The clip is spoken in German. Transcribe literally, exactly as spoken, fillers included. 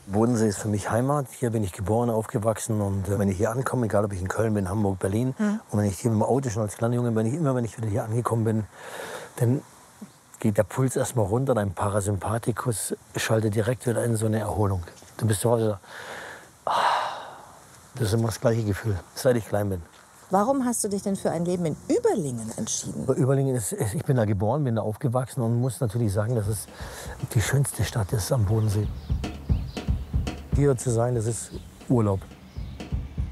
Bodensee ist für mich Heimat. Hier bin ich geboren, aufgewachsen. Und äh, wenn ich hier ankomme, egal ob ich in Köln bin, Hamburg, Berlin, mhm. und wenn ich hier mit dem Auto schon als kleiner Junge, wenn ich immer, wenn ich wieder hier angekommen bin, dann geht der Puls erstmal runter, dein Parasympathikus schaltet direkt wieder in so eine Erholung. Du bist zu Hause. Ah, das ist immer das gleiche Gefühl, seit ich klein bin. Warum hast du dich denn für ein Leben in Überlingen entschieden? Überlingen ist, ich bin da geboren, bin da aufgewachsen und muss natürlich sagen, dass es die schönste Stadt ist am Bodensee. Hier zu sein, das ist Urlaub.